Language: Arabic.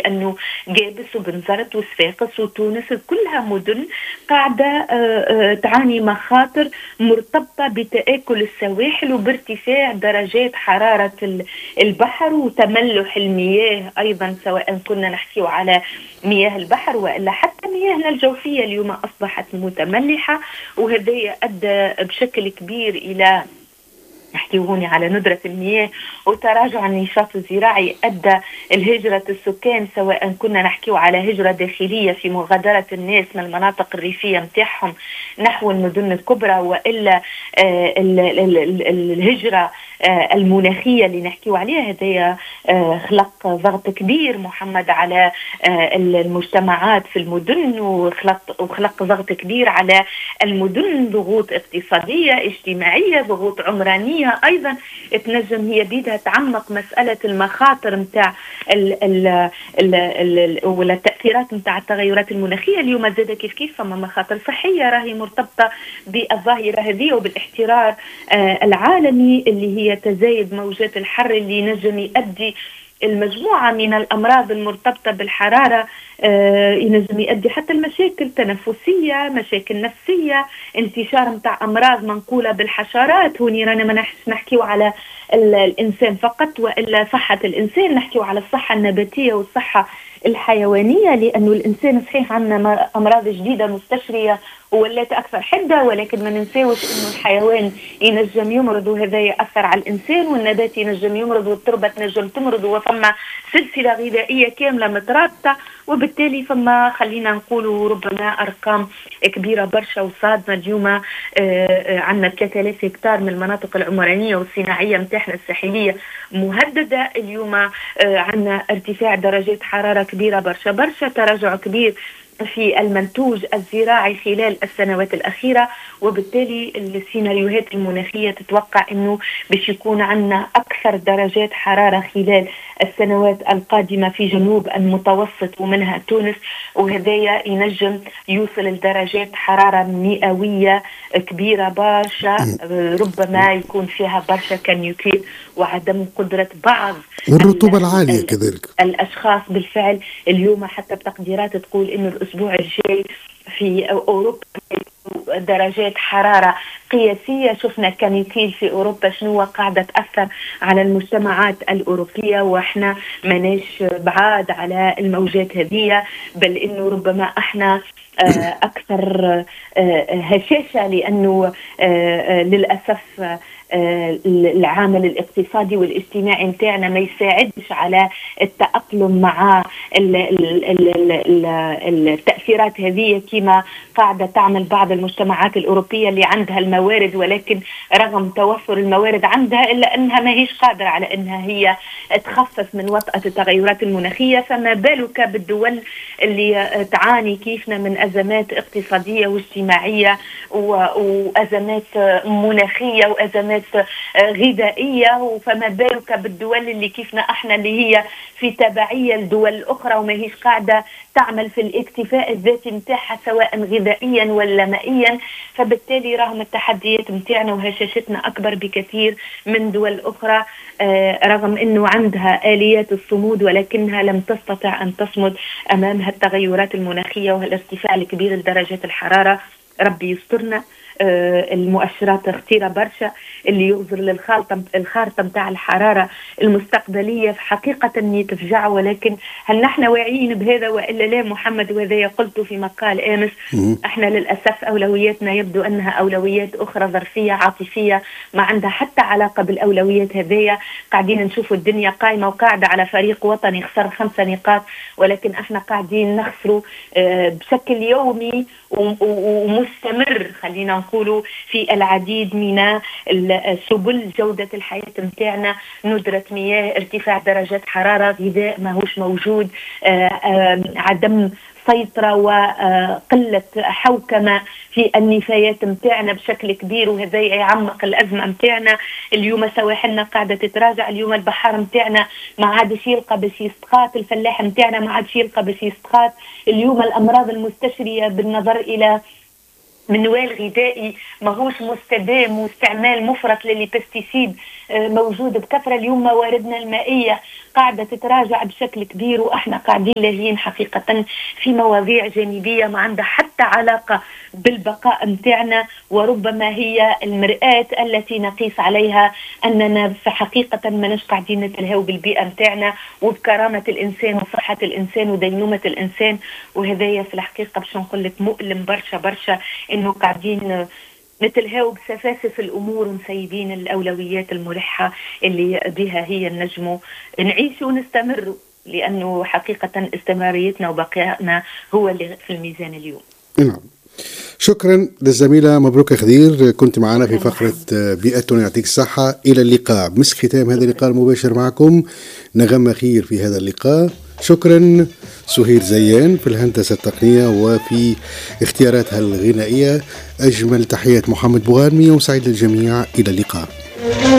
لأنه جابس وبنزرت وصفاقس وتونس كلها مدن قاعدة تعاني مخاطر مرتبطة بتآكل السواحل وبارتفاع درجات حرارة البحر وتملح المياه أيضا، سواء كنا نحكي على مياه البحر وإلا حتى مياهنا الجوفية اليوم أصبحت متملحة، وهذا أدى بشكل كبير إلى نحكي هون على ندرة المياه وتراجع النشاط الزراعي، أدى الهجرة السكان، سواء كنا نحكي على هجرة داخلية في مغادرة الناس من المناطق الريفية متاعهم نحو المدن الكبرى، وإلا الهجرة المناخية اللي نحكي عليها. هذا خلق ضغط كبير محمد على المجتمعات في المدن، وخلق ضغط كبير على المدن، ضغوط اقتصادية اجتماعية، ضغوط عمرانية أيضا تنجم هي بيدها تعمق مسألة المخاطر متاع ولا التأثيرات متاع التغيرات المناخية. اليوم زاد كيف فما مخاطر صحية راهي مرتبطة بالظاهرة هذه وبالاحترار العالمي اللي هي تزايد موجات الحر اللي نجم يؤدي المجموعة من الأمراض المرتبطة بالحرارة، ينجم يؤدي حتى المشاكل تنفسية، مشاكل نفسية، انتشار متاع أمراض منقولة بالحشرات. هوني رانا ما نحكيو على الإنسان فقط وإلا صحة الإنسان، نحكيو على الصحة النباتية والصحة الحيوانية، لأنه الإنسان صحيح عندنا أمراض جديدة مستشرية ولات أكثر حدة، ولكن ما ننساوش إنه الحيوان ينجم يمرض وهذا يأثر على الإنسان، والنبات ينجم يمرض والتربة تنجم تمرض، وفما سلسلة غذائية كاملة مترابطة، وبالتالي فما خلينا نقولوا ربما أرقام كبيرة برشا وصادنا اليوم. عندنا 3000 هكتار من المناطق العمرانية والصناعية متاحنا الساحلية مهددة اليوم. عندنا ارتفاع درجات حرارة كبيرة برشا، تراجع كبير في المنتوج الزراعي خلال السنوات الأخيرة، وبالتالي السيناريوهات المناخية تتوقع أنه باش يكون عندنا أكثر درجات حرارة خلال السنوات القادمة في جنوب المتوسط ومنها تونس، وهذايا ينجم يوصل لدرجات حرارة مئوية كبيرة برشا، ربما يكون فيها برشا كنيوكيل وعدم قدرة بعض والرطوبة العالية كذلك الأشخاص. بالفعل اليوم حتى بتقديرات تقول إنه الأسبوع الجاي في أوروبا درجات حرارة قياسية. شفنا كانيكيل في أوروبا شنو قاعدة تأثر على المجتمعات الأوروبية، وإحنا مناش بعاد على الموجات هذه، بل إنه ربما إحنا أكثر هشاشة، لأنه للأسف العامل الاقتصادي والاجتماعي متاعنا ما يساعدش على التأقلم مع التأثيرات هذه كما قاعدة تعمل بعض المجتمعات الأوروبية اللي عندها الموارد، ولكن رغم توفر الموارد عندها إلا أنها ما هيش قادرة على أنها هي تخفف من وطأة التغيرات المناخية. فما بالك بالدول اللي تعاني كيفنا من أزمات اقتصادية واجتماعية وأزمات مناخية وأزمات غذائية، فما بالك بالدول اللي كيفنا احنا اللي هي في تبعية لدول أخرى وما هيش قاعدة تعمل في الاكتفاء الذاتي متاعها سواء غذائيا ولا مائيا. فبالتالي رغم التحديات متاعنا وهشاشتنا أكبر بكثير من دول أخرى، رغم أنه عندها آليات الصمود، ولكنها لم تستطع أن تصمد أمام التغيرات المناخية والارتفاع الكبير لدرجة الحرارة. ربي يسترنا. المؤشرات خطيرة برشا اللي يغزر للخارطة متاع الحرارة المستقبلية في حقيقة يتفجع، ولكن هل نحن واعيين بهذا وإلا لا محمد؟ وهذا قلت في مقال آمس، احنا للأسف أولوياتنا يبدو أنها أولويات أخرى ظرفية عاطفية ما عندها حتى علاقة بالأولويات هذية. قاعدين نشوفوا الدنيا قائمة وقاعدة على فريق وطني خسر 5 نقاط، ولكن احنا قاعدين نخسروا بشكل يومي ومستمر، خلينا نقولوا في العديد من سبل جودة الحياة متاعنا، ندرة مياه، ارتفاع درجات حرارة، غذاء ما هوش موجود، عدم سيطرة وقلة حوكمة في النفايات متاعنا بشكل كبير، وهذا يعمق الأزمة متاعنا. اليوم سواحلنا قاعدة تتراجع، اليوم البحر متاعنا ما عادش يلقى باش يستقاط، الفلاح متاعنا ما عادش يلقى باش يستقاط. اليوم الأمراض المستشرية بالنظر إلى منوال غذائي ماهوش مستدام واستعمال مفرط للبستيسيد موجود بكثرة. اليوم مواردنا المائية قاعدة تتراجع بشكل كبير، وإحنا قاعدين لاهيين حقيقة في مواضيع جانبية ما عندها حتى علاقة بالبقاء متاعنا، وربما هي المرآة التي نقيس عليها أننا في حقيقة ما نش قاعدين نتلهوا بالبيئة متاعنا وبكرامة الإنسان وصحة الإنسان ودينومة الإنسان. وهذا في الحقيقة باش نقول لك مؤلم برشا برشا، إنه قاعدين نتلهاو بسفاسف الأمور ومسيبين الأولويات الملحة اللي بها هي النجم نعيش ونستمر، لأنه حقيقة استمراريتنا وبقائنا هو اللي في الميزان اليوم. نعم، شكرا للزميلة مبروكة خضير، كنت معنا في فقرة بيئتنا يعطيك الصحة. إلى اللقاء. مسك ختام هذا اللقاء المباشر معكم نغم خير في هذا اللقاء. شكرا سهير زيان في الهندسة التقنية وفي اختياراتها الغنائية. أجمل تحيات محمد بوغانمي، وسعيد للجميع. إلى اللقاء.